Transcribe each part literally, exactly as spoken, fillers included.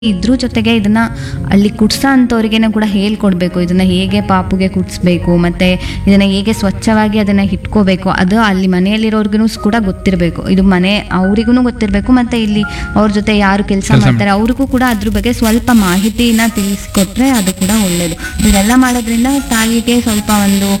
ಇದ್ರ ಜೊತೆಗೆ ಇದನ್ನ ಅಲ್ಲಿ ಕುಡ್ಸೋ ಅಂಥವ್ರಿಗೇನೆ ಕೂಡ ಹೇಳ್ಕೊಡ್ಬೇಕು, ಇದನ್ನ ಹೇಗೆ ಪಾಪುಗೆ ಕುಡಿಸ್ಬೇಕು ಮತ್ತೆ ಇದನ್ನ ಹೇಗೆ ಸ್ವಚ್ಛವಾಗಿ ಅದನ್ನ ಇಟ್ಕೋಬೇಕು. ಅದು ಅಲ್ಲಿ ಮನೆಯಲ್ಲಿರೋರ್ಗು ಕೂಡ ಗೊತ್ತಿರಬೇಕು, ಇದು ಮನೆ ಅವ್ರಿಗೂ ಗೊತ್ತಿರಬೇಕು. ಮತ್ತೆ ಇಲ್ಲಿ ಅವ್ರ ಜೊತೆ ಯಾರು ಕೆಲಸ ಮಾಡ್ತಾರೆ ಅವ್ರಿಗೂ ಕೂಡ ಅದ್ರ ಬಗ್ಗೆ ಸ್ವಲ್ಪ ಮಾಹಿತಿನ ತಿಳಿಸ್ಕೊಟ್ರೆ ಅದು ಕೂಡ ಒಳ್ಳೇದು. ಇದೆಲ್ಲ ಮಾಡೋದ್ರಿಂದ ತಾಯಿಗೆ ಸ್ವಲ್ಪ ಒಂದು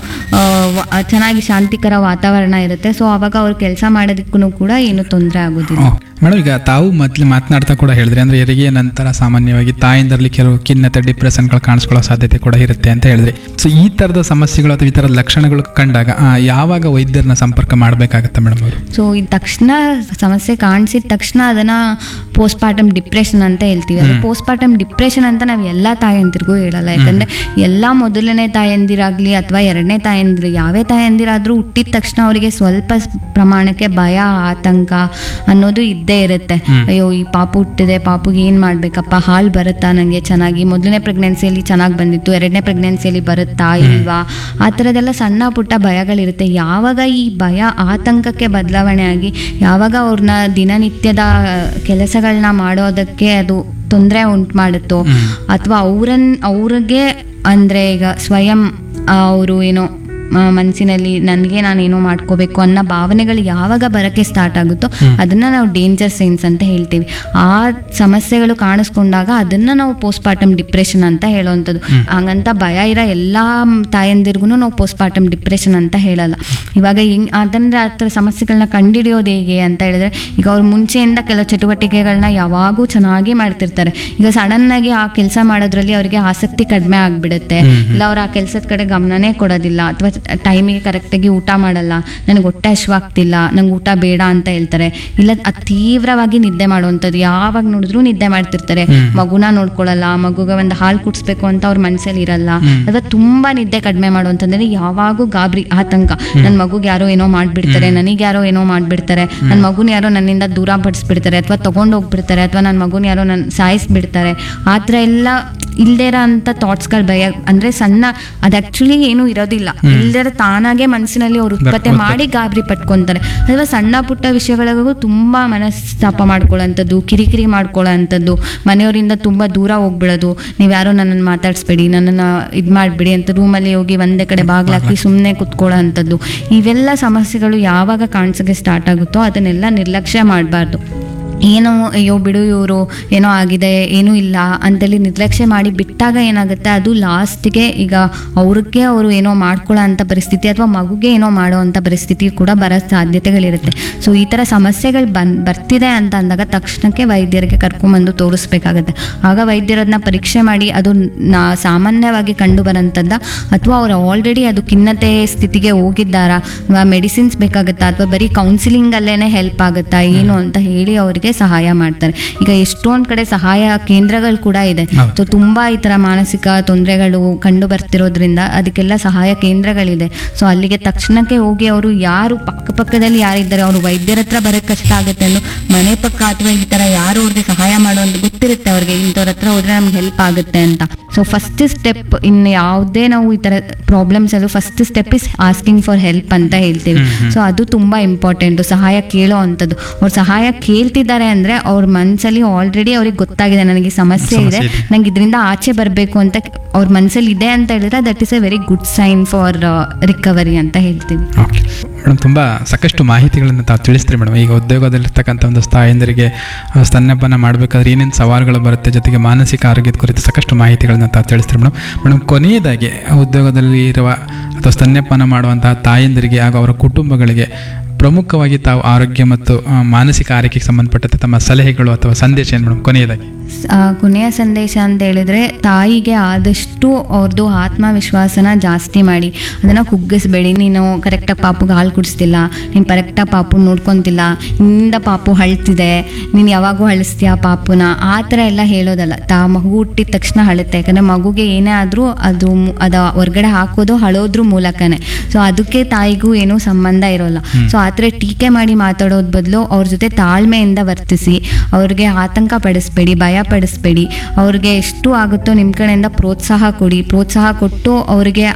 ಚೆನ್ನಾಗಿ ಶಾಂತಿಕರ ವಾತಾವರಣ ಇರುತ್ತೆ. ಸೊ ಅವಾಗ ಅವ್ರು ಕೆಲಸ ಮಾಡೋದಕ್ಕೂ ಕೂಡ ಏನು ತೊಂದರೆ ಆಗೋದಿಲ್ಲ. ಮೇಡಮ್, ಈಗ ತಾವು ಮೊದಲು ಮಾತನಾಡ್ತಾ ಕೂಡ ಹೇಳಿದ್ರಿ, ಅಂದರೆ ಹೆರಿಗೆ ನಂತರ ಸಾಮಾನ್ಯವಾಗಿ ತಾಯಿಂದರಲ್ಲಿ ಕೆಲವು ಖಿನ್ನತೆ, ಡಿಪ್ರೆಷನ್ಗಳು ಕಾಣಿಸ್ಕೊಳ್ಳೋ ಸಾಧ್ಯತೆ ಕೂಡ ಇರುತ್ತೆ ಅಂತ ಹೇಳಿದ್ರಿ. ಸೊ ಈ ಥರದ ಸಮಸ್ಯೆಗಳು ಅಥವಾ ಈ ಥರದ ಲಕ್ಷಣಗಳು ಕಂಡಾಗ ಯಾವಾಗ ವೈದ್ಯರನ್ನ ಸಂಪರ್ಕ ಮಾಡಬೇಕಾಗತ್ತೆ ಮೇಡಮ್ ಅವರು? ಸೊ ಈ ತಕ್ಷಣ ಸಮಸ್ಯೆ ಕಾಣಿಸಿದ ತಕ್ಷಣ ಅದನ್ನ ಪೋಸ್ಟ್ಪಾರ್ಟಮ್ ಡಿಪ್ರೆಷನ್ ಅಂತ ಹೇಳ್ತೀವಿ. ಅದು ಪೋಸ್ಟ್ಪಾರ್ಟಮ್ ಡಿಪ್ರೆಷನ್ ಅಂತ ನಾವು ಎಲ್ಲ ತಾಯಂದಿರಿಗೂ ಹೇಳಲ್ಲ. ಯಾಕಂದ್ರೆ ಎಲ್ಲ ಮೊದಲನೇ ತಾಯಂದಿರಾಗ್ಲಿ ಅಥವಾ ಎರಡನೇ ತಾಯಂದಿರು ಯಾವೇ ತಾಯಂದಿರಾದ್ರೂ ಹುಟ್ಟಿದ ತಕ್ಷಣ ಅವರಿಗೆ ಸ್ವಲ್ಪ ಪ್ರಮಾಣಕ್ಕೆ ಭಯ, ಆತಂಕ ಅನ್ನೋದು ಇದ್ದೇ ಇರುತ್ತೆ. ಅಯ್ಯೋ ಈ ಪಾಪು ಹುಟ್ಟಿದೆ, ಪಾಪುಗೆ ಏನ್ ಮಾಡ್ಬೇಕಪ್ಪ, ಹಾಲು ಬರುತ್ತಾ ನನಗೆ ಚೆನ್ನಾಗಿ, ಮೊದಲನೇ ಪ್ರೆಗ್ನೆನ್ಸಿಯಲ್ಲಿ ಚೆನ್ನಾಗಿ ಬಂದಿತ್ತು, ಎರಡನೇ ಪ್ರೆಗ್ನೆನ್ಸಿಯಲ್ಲಿ ಬರುತ್ತಾ ಇಲ್ವಾ, ಆ ಥರದ್ದೆಲ್ಲ ಸಣ್ಣ ಪುಟ್ಟ ಭಯಗಳಿರುತ್ತೆ. ಯಾವಾಗ ಈ ಭಯ ಆತಂಕಕ್ಕೆ ಬದಲಾವಣೆ ಆಗಿ ಯಾವಾಗ ಅವ್ರನ್ನ ದಿನನಿತ್ಯದ ಕೆಲಸಗಳನ್ನ ಮಾಡೋದಕ್ಕೆ ಅದು ತೊಂದರೆ ಉಂಟು ಮಾಡುತ್ತೋ, ಅಥವಾ ಅವ್ರನ್ ಅವ್ರಿಗೆ ಅಂದ್ರೆ ಈಗ ಸ್ವಯಂ ಅವರು ಏನೋ ಮನಸ್ಸಿನಲ್ಲಿ ನನಗೆ ನಾನೇನೋ ಮಾಡ್ಕೋಬೇಕು ಅನ್ನೋ ಭಾವನೆಗಳು ಯಾವಾಗ ಬರೋಕ್ಕೆ ಸ್ಟಾರ್ಟ್ ಆಗುತ್ತೋ ಅದನ್ನ ನಾವು ಡೇಂಜರ್ ಸೈನ್ಸ್ ಅಂತ ಹೇಳ್ತೀವಿ. ಆ ಸಮಸ್ಯೆಗಳು ಕಾಣಿಸ್ಕೊಂಡಾಗ ಅದನ್ನ ನಾವು ಪೋಸ್ಟ್ಪಾರ್ಟಮ್ ಡಿಪ್ರೆಷನ್ ಅಂತ ಹೇಳೋವಂಥದ್ದು. ಹಂಗಂತ ಭಯ ಇರೋ ಎಲ್ಲ ತಾಯಂದಿರ್ಗು ನಾವು ಪೋಸ್ಟ್ಪಾರ್ಟಮ್ ಡಿಪ್ರೆಷನ್ ಅಂತ ಹೇಳಲ್ಲ. ಇವಾಗ ಹಿಂಗ್ ಅದನ್ನ ಆ ಥರ ಸಮಸ್ಯೆಗಳನ್ನ ಕಂಡುಹಿಡಿಯೋದು ಹೇಗೆ ಅಂತ ಹೇಳಿದ್ರೆ, ಈಗ ಅವ್ರು ಮುಂಚೆಯಿಂದ ಕೆಲವು ಚಟುವಟಿಕೆಗಳನ್ನ ಯಾವಾಗೂ ಚೆನ್ನಾಗಿ ಮಾಡ್ತಿರ್ತಾರೆ. ಈಗ ಸಡನ್ ಆಗಿ ಆ ಕೆಲಸ ಮಾಡೋದ್ರಲ್ಲಿ ಅವರಿಗೆ ಆಸಕ್ತಿ ಕಡಿಮೆ ಆಗ್ಬಿಡುತ್ತೆ, ಇಲ್ಲ ಅವ್ರು ಆ ಕೆಲಸದ ಕಡೆ ಗಮನನೇ ಕೊಡೋದಿಲ್ಲ, ಅಥವಾ ಟೈಮಿಗೆ ಕರೆಕ್ಟಾಗಿ ಊಟ ಮಾಡಲ್ಲ, ನನಗೆ ಹೊಟ್ಟೆ ಹಶ್ವಾಗ್ತಿಲ್ಲ, ನಂಗೆ ಊಟ ಬೇಡ ಅಂತ ಹೇಳ್ತಾರೆ. ಇಲ್ಲ ತೀವ್ರವಾಗಿ ನಿದ್ದೆ ಮಾಡುವಂಥದ್ದು, ಯಾವಾಗ ನೋಡಿದ್ರು ನಿದ್ದೆ ಮಾಡ್ತಿರ್ತಾರೆ, ಮಗುನ ನೋಡ್ಕೊಳ್ಳಲ್ಲ, ಮಗುಗೆ ಒಂದು ಹಾಲು ಕುಡಿಸ್ಬೇಕು ಅಂತ ಅವ್ರ ಮನಸ್ಸಲ್ಲಿ ಇರಲ್ಲ, ಅಥವಾ ತುಂಬಾ ನಿದ್ದೆ ಕಡಿಮೆ ಮಾಡುವಂತಂದ್ರೆ ಯಾವಾಗೂ ಗಾಬರಿ, ಆತಂಕ, ನನ್ನ ಮಗುಗೆ ಯಾರೋ ಏನೋ ಮಾಡ್ಬಿಡ್ತಾರೆ, ನನಗೆ ಯಾರೋ ಏನೋ ಮಾಡ್ಬಿಡ್ತಾರೆ, ನನ್ನ ಮಗುನ ಯಾರೋ ನನ್ನಿಂದ ದೂರ ಪಡಿಸ್ಬಿಡ್ತಾರೆ, ಅಥವಾ ತಗೊಂಡು ಹೋಗ್ಬಿಡ್ತಾರೆ, ಅಥವಾ ನನ್ನ ಮಗುನ ಯಾರೋ ನನ್ ಸಾಯಿಸ್ಬಿಡ್ತಾರೆ, ಆ ಥರ ಎಲ್ಲ ಇಲ್ದೇ ಇರೋ ಅಂತ ಥಾಟ್ಸ್ಗಳು ಭಯ. ಅಂದ್ರೆ ಸಣ್ಣ ಅದು ಆಕ್ಚುಲಿ ಏನೂ ಇರೋದಿಲ್ಲ, ಇಲ್ದೇ ತಾನಾಗೆ ಮನಸ್ಸಿನಲ್ಲಿ ಅವ್ರು ಉತ್ಪತ್ತಿ ಮಾಡಿ ಗಾಬರಿ ಪಟ್ಕೊಂತಾರೆ. ಅಥವಾ ಸಣ್ಣ ಪುಟ್ಟ ವಿಷಯಗಳಿಗೂ ತುಂಬಾ ಮನಸ್ತಾಪ ಮಾಡ್ಕೊಳ್ಳೋಂಥದ್ದು, ಕಿರಿಕಿರಿ ಮಾಡ್ಕೊಳ್ಳೋ ಅಂಥದ್ದು, ಮನೆಯವರಿಂದ ತುಂಬಾ ದೂರ ಹೋಗ್ಬಿಡೋದು, ನೀವು ಯಾರೋ ನನ್ನನ್ನು ಮಾತಾಡಿಸ್ಬೇಡಿ, ನನ್ನನ್ನು ಇದು ಮಾಡಿಬಿಡಿ ಅಂತ ರೂಮಲ್ಲಿ ಹೋಗಿ ಒಂದೇ ಕಡೆ ಬಾಗ್ಲಾಕಿ ಸುಮ್ಮನೆ ಕುತ್ಕೊಳ್ಳೋ ಅಂಥದ್ದು. ಇವೆಲ್ಲ ಸಮಸ್ಯೆಗಳು ಯಾವಾಗ ಕಾಣಿಸೋಕ್ಕೆ ಸ್ಟಾರ್ಟ್ ಆಗುತ್ತೋ ಅದನ್ನೆಲ್ಲ ನಿರ್ಲಕ್ಷ್ಯ ಮಾಡಬಾರ್ದು. ಏನೋ ಅಯ್ಯೋ ಬಿಡು ಇವರು ಏನೋ ಆಗಿದೆ ಏನೂ ಇಲ್ಲ ಅಂತೇಳಿ ನಿರ್ಲಕ್ಷ್ಯ ಮಾಡಿ ಬಿಟ್ಟಾಗ ಏನಾಗುತ್ತೆ, ಅದು ಲಾಸ್ಟ್ಗೆ ಈಗ ಅವ್ರಿಗೆ ಅವರು ಏನೋ ಮಾಡ್ಕೊಳ್ಳೋ ಅಂಥ ಪರಿಸ್ಥಿತಿ ಅಥವಾ ಮಗುಗೆ ಏನೋ ಮಾಡೋ ಅಂಥ ಪರಿಸ್ಥಿತಿ ಕೂಡ ಬರೋ ಸಾಧ್ಯತೆಗಳಿರುತ್ತೆ. ಸೊ ಈ ಥರ ಸಮಸ್ಯೆಗಳು ಬನ್ ಬರ್ತಿದೆ ಅಂತ ಅಂದಾಗ ತಕ್ಷಣಕ್ಕೆ ವೈದ್ಯರಿಗೆ ಕರ್ಕೊಂಬಂದು ತೋರಿಸ್ಬೇಕಾಗತ್ತೆ. ಆಗ ವೈದ್ಯರದನ್ನ ಪರೀಕ್ಷೆ ಮಾಡಿ ಅದು ನಾ ಸಾಮಾನ್ಯವಾಗಿ ಕಂಡು ಬರೋಂಥದ್ದ, ಅಥವಾ ಅವ್ರು ಆಲ್ರೆಡಿ ಅದು ಖಿನ್ನತೆ ಸ್ಥಿತಿಗೆ ಹೋಗಿದ್ದಾರಾ, ಮೆಡಿಸಿನ್ಸ್ ಬೇಕಾಗುತ್ತಾ, ಅಥವಾ ಬರೀ ಕೌನ್ಸಿಲಿಂಗಲ್ಲೇ ಹೆಲ್ಪ್ ಆಗುತ್ತಾ ಏನು ಅಂತ ಹೇಳಿ ಅವರಿಗೆ ಸಹಾಯ ಮಾಡ್ತಾರೆ. ಈಗ ಎಷ್ಟೊಂದ್ ಕಡೆ ಸಹಾಯ ಕೇಂದ್ರಗಳು ಕೂಡ ಇದೆ. ಸೊ ತುಂಬಾ ಈ ತರ ಮಾನಸಿಕ ತೊಂದರೆಗಳು ಕಂಡು ಬರ್ತಿರೋದ್ರಿಂದ ಅದಕ್ಕೆಲ್ಲ ಸಹಾಯ ಕೇಂದ್ರಗಳಿದೆ. ಸೊ ಅಲ್ಲಿಗೆ ತಕ್ಷಣಕ್ಕೆ ಹೋಗಿ ಅವರು ಯಾರು ಪಕ್ಕ ಪಕ್ಕದಲ್ಲಿ ಯಾರಿದ್ದಾರೆ, ಅವರು ವೈದ್ಯರ ಹತ್ರ ಬರೋಕ್ ಕಷ್ಟ ಆಗುತ್ತೆ ಅನ್ನೋ ಮನೆ ಪಕ್ಕ ಅಥವಾ ಈ ತರ ಯಾರು ಅವ್ರಿಗೆ ಸಹಾಯ ಮಾಡೋದು ಗೊತ್ತಿರುತ್ತೆ ಅವ್ರಿಗೆ, ಇಂಥವ್ರ ಹತ್ರ ಹೋದ್ರೆ ನಮ್ಗೆ ಹೆಲ್ಪ್ ಆಗುತ್ತೆ ಅಂತ. ಸೊ ಫಸ್ಟ್ ಸ್ಟೆಪ್ ಇನ್ ಯಾವುದೇ ನಾವು ಈ ತರ ಪ್ರಾಬ್ಲಮ್ಸ್ ಅಲ್ಲೂ first step is asking for help ಅಂತ ಹೇಳ್ತೀವಿ. ಸೊ ಅದು ತುಂಬಾ ಇಂಪಾರ್ಟೆಂಟ್, ಸಹಾಯ ಕೇಳೋ ಅಂಥದ್ದು. ಅವ್ರು ಸಹಾಯ ಕೇಳ್ತಿದ್ದಾರೆ ಅಂದ್ರೆ ಅವ್ರ ಮನ್ಸಲ್ಲಿ ಆಲ್ರೆಡಿ ಅವ್ರಿಗೆ ಗೊತ್ತಾಗಿದೆ ನನಗೆ ಸಮಸ್ಯೆ ಇದೆ, ನಂಗೆ ಇದರಿಂದ ಆಚೆ ಬರಬೇಕು ಅಂತ ಅವ್ರ ಮನ್ಸಲ್ಲಿ ಇದೆ ಅಂತ ಹೇಳಿದ್ರೆ that is A very good sign for recovery ಅಂತ ಹೇಳ್ತೀವಿ. ಮೇಡಮ್, ತುಂಬ ಸಾಕಷ್ಟು ಮಾಹಿತಿಗಳನ್ನು ತಾವು ತಿಳಿಸ್ತೀರಿ ಮೇಡಮ್. ಈಗ ಉದ್ಯೋಗದಲ್ಲಿರ್ತಕ್ಕಂಥ ಒಂದು ತಾಯಂದಿರಿಗೆ ಸ್ತನ್ಯಪಾನ ಮಾಡಬೇಕಾದ್ರೆ ಏನೇನು ಸವಾಲುಗಳು ಬರುತ್ತೆ, ಜೊತೆಗೆ ಮಾನಸಿಕ ಆರೋಗ್ಯದ ಕುರಿತು ಸಾಕಷ್ಟು ಮಾಹಿತಿಗಳನ್ನು ತಾವು ತಿಳಿಸ್ತೀರಿ ಮೇಡಮ್. ಮೇಡಮ್, ಕೊನೆಯದಾಗಿ ಉದ್ಯೋಗದಲ್ಲಿ ಇರುವ ಅಥವಾ ಸ್ತನ್ಯಪಾನ ಮಾಡುವಂತಹ ತಾಯಂದಿರಿಗೆ ಹಾಗೂ ಅವರ ಕುಟುಂಬಗಳಿಗೆ ಪ್ರಮುಖವಾಗಿ ತಾವು ಆರೋಗ್ಯ ಮತ್ತು ಮಾನಸಿಕ ಆರೈಕೆಗೆ ಸಂಬಂಧಪಟ್ಟಂತೆ ತಮ್ಮ ಸಲಹೆಗಳು ಅಥವಾ ಸಂದೇಶ ಏನು ಮೇಡಮ್ ಕೊನೆಯದಾಗಿ? ಕೊನೆಯ ಸಂದೇಶ ಅಂತ ಹೇಳಿದ್ರೆ, ತಾಯಿಗೆ ಆದಷ್ಟು ಅವ್ರದ್ದು ಆತ್ಮವಿಶ್ವಾಸನ ಜಾಸ್ತಿ ಮಾಡಿ, ಅದನ್ನು ಕುಗ್ಗಿಸ್ಬೇಡಿ. ನೀನು ಕರೆಕ್ಟಾಗಿ ಪಾಪುಗೆ ಹಾಲು ಕುಡಿಸ್ತಿಲ್ಲ, ನೀನು ಕರೆಕ್ಟಾಗಿ ಪಾಪು ನೋಡ್ಕೊತಿಲ್ಲ, ನಿನ್ನಿಂದ ಪಾಪು ಅಳ್ತಿದೆ, ನೀನು ಯಾವಾಗೂ ಅಳಿಸ್ತೀಯ ಪಾಪುನ, ಆ ಥರ ಎಲ್ಲ ಹೇಳೋದಲ್ಲ. ತಾ ಮಗು ಹುಟ್ಟಿದ ತಕ್ಷಣ ಅಳುತ್ತೆ, ಯಾಕಂದರೆ ಮಗುಗೆ ಏನೇ ಆದರೂ ಅದು ಅದ ಹೊರ್ಗಡೆ ಹಾಕೋದು ಅಳೋದ್ರ ಮೂಲಕನೇ. ಸೊ ಅದಕ್ಕೆ ತಾಯಿಗೂ ಏನೂ ಸಂಬಂಧ ಇರೋಲ್ಲ. ಸೊ ಆ ಥರ ಟೀಕೆ ಮಾಡಿ ಮಾತಾಡೋದ್ ಬದಲು ಅವ್ರ ಜೊತೆ ತಾಳ್ಮೆಯಿಂದ ವರ್ತಿಸಿ, ಅವ್ರಿಗೆ ಆತಂಕ ಪಡಿಸ್ಬೇಡಿ, ಭಯ ಪಡಿಸ್ಬೇಡಿ. ಅವ್ರಿಗೆ ಎಷ್ಟು ಆಗುತ್ತೋ ನಿಮ್ಮ ಕಡೆಯಿಂದ ಪ್ರೋತ್ಸಾಹ ಕೊಡಿ. ಪ್ರೋತ್ಸಾಹ ಕೊಟ್ಟು ಅವ್ರಿಗೆ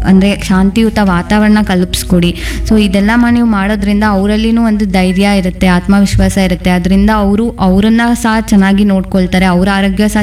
ಅಂದರೆ ಶಾಂತಿಯುತ ವಾತಾವರಣ ಕಲ್ಪಿಸ್ಕೊಡಿ. ಸೊ ಇದೆಲ್ಲ ನೀವು ಮಾಡೋದ್ರಿಂದ ಅವರಲ್ಲಿನೂ ಒಂದು ಧೈರ್ಯ ಇರುತ್ತೆ, ಆತ್ಮವಿಶ್ವಾಸ ಇರುತ್ತೆ. ಅದರಿಂದ ಅವರು ಅವರನ್ನ ಸಹ ಚೆನ್ನಾಗಿ ನೋಡ್ಕೊಳ್ತಾರೆ, ಅವ್ರ ಆರೋಗ್ಯ ಸಹ